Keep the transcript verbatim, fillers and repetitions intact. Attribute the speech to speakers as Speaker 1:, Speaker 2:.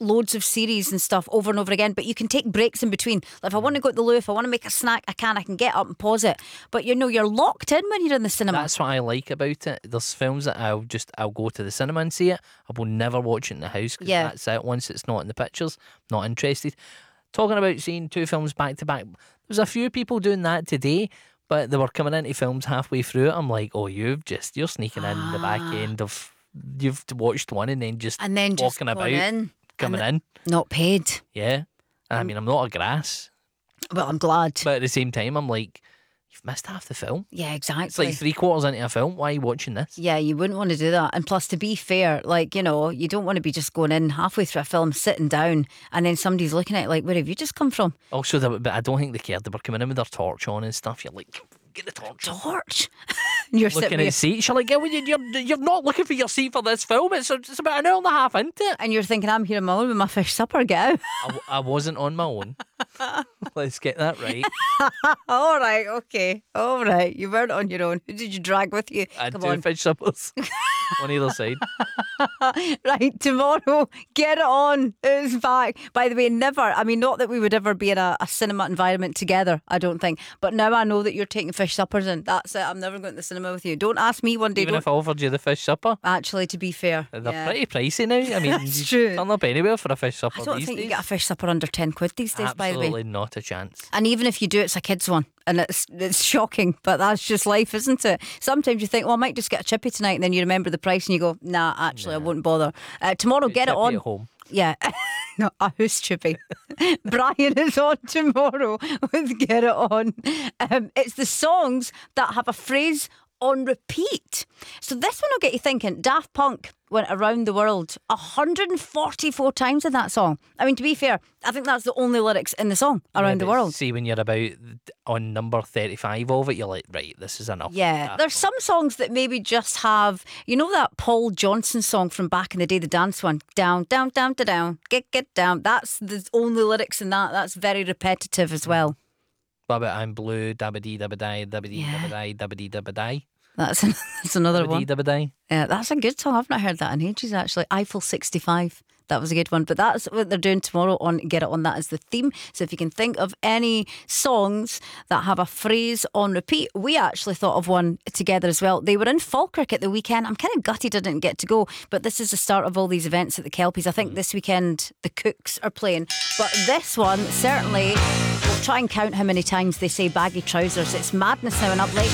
Speaker 1: loads of series and stuff over and over again, but you can take breaks in between. Like if I want to go to the loo, if I want to make a snack, I can. I can get up and pause it. But you know, you're locked in when you're in the cinema.
Speaker 2: That's what I like about it. There's films that I'll just I'll go to the cinema and see it. I will never watch it in the house because
Speaker 1: Yeah.
Speaker 2: that's it. Once it's not in the pictures, not interested. Talking about seeing two films back to back, there's a few people doing that today, but they were coming into films halfway through it. I'm like, oh, you've just you're sneaking in the back end of you've watched one and then just
Speaker 1: and then just
Speaker 2: walking about,
Speaker 1: going in,
Speaker 2: coming
Speaker 1: and
Speaker 2: in,
Speaker 1: not paid.
Speaker 2: yeah. And I mean, I'm not a grass,
Speaker 1: Well, I'm glad.
Speaker 2: but at the same time, I'm like, you've missed half the film.
Speaker 1: Yeah,
Speaker 2: It's
Speaker 1: exactly.
Speaker 2: like three quarters into a film. Why are you watching this?
Speaker 1: Yeah, you wouldn't want to do that. And plus, to be fair, like, you know, you don't want to be just going in halfway through a film, sitting down, and then somebody's looking at it like, where have you just come from?
Speaker 2: Also, they, but I don't think they cared. They were coming in with their torch on and stuff. You're like, get the torch on.
Speaker 1: Torch? And you're
Speaker 2: Looking
Speaker 1: sitting
Speaker 2: at
Speaker 1: there,
Speaker 2: seats. You're like, yeah, well, you- you're, you're not looking for your seat for this film. It's, it's about an hour and a half into it.
Speaker 1: and you're thinking, I'm here on my own with my fish supper, get out.
Speaker 2: I, w- I wasn't on my own. Let's get that right.
Speaker 1: All right, okay. All right. You weren't on your own. Who did you drag with you?
Speaker 2: I had
Speaker 1: Come
Speaker 2: two
Speaker 1: on.
Speaker 2: fish suppers on either side.
Speaker 1: Right, tomorrow, Get It On is back. By the way, never, I mean, not that we would ever be in a, a cinema environment together, I don't think. But now I know that you're taking fish suppers in. That's it. I'm never going to the cinema with you. Don't ask me one day.
Speaker 2: Even
Speaker 1: Don't,
Speaker 2: if I offered you the fish supper,
Speaker 1: actually, to be fair.
Speaker 2: they're
Speaker 1: yeah.
Speaker 2: pretty pricey now. I mean,
Speaker 1: That's
Speaker 2: you
Speaker 1: true.
Speaker 2: turn up anywhere for a fish supper
Speaker 1: I don't
Speaker 2: these
Speaker 1: think
Speaker 2: days.
Speaker 1: you get a fish supper under ten quid these days, by the way.
Speaker 2: Absolutely not a chance.
Speaker 1: And even if you do, it's a kid's one. And it's it's shocking, but that's just life, isn't it? Sometimes you think, well, I might just get a chippy tonight, and then you remember the price and you go, nah, actually, I wouldn't bother. Uh, tomorrow, Get It
Speaker 2: Chippy
Speaker 1: On.
Speaker 2: at home.
Speaker 1: Yeah. No, a who's chippy. Brian is on tomorrow with Get It On. Um, it's the songs that have a phrase on repeat. So this one will get you thinking. Daft Punk went around the world one hundred forty-four times in that song. I mean, to be fair, I think that's the only lyrics in the song, around
Speaker 2: Yeah,
Speaker 1: the
Speaker 2: but
Speaker 1: world.
Speaker 2: See, when you're about on number thirty-five of it, you're like, right, this is enough.
Speaker 1: Yeah,
Speaker 2: Daft
Speaker 1: there's
Speaker 2: Punk.
Speaker 1: some songs that maybe just have, you know, that Paul Johnson song from back in the day, the dance one, down, down, down, down, down, get, get down. That's the only lyrics in that. That's very repetitive as well.
Speaker 2: What about I'm blue, dabba dee dabba die, dabba dee
Speaker 1: Yeah.
Speaker 2: dabba die, dabba dee dabba die,
Speaker 1: That's, that's another
Speaker 2: dabba
Speaker 1: one.
Speaker 2: dee dabba die.
Speaker 1: Yeah, that's a good song. I've not heard that in ages, actually. Eiffel sixty-five. That was a good one. But that's what they're doing tomorrow on Get It On. That is the theme. So if you can think of any songs that have a phrase on repeat, we actually thought of one together as well. They were in Falkirk at the weekend. I'm kind of gutted I didn't get to go, but this is the start of all these events at the Kelpies. I think this weekend the Cooks are playing. But this one, certainly, we'll try and count how many times they say baggy trousers. It's madness now and up late.